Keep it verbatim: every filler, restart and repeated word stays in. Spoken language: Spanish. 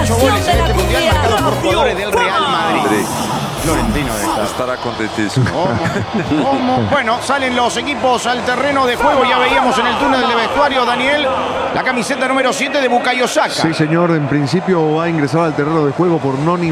ocho goles en este mundial marcados por jugadores del Real Madrid. Madrid. Florentino debe estar. Estará contentísimo. ¿Cómo? ¿Cómo? Bueno, salen los equipos al terreno de juego. Ya veíamos en el túnel de vestuario, Daniel, la camiseta número siete de Bukayo Saka. Sí, señor. En principio va a ingresar al terreno de juego por Noni